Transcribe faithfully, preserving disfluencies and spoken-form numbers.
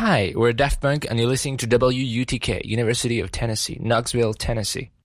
Hi, we're Daft Punk and you're listening to W U T K, University of Tennessee, Knoxville, Tennessee.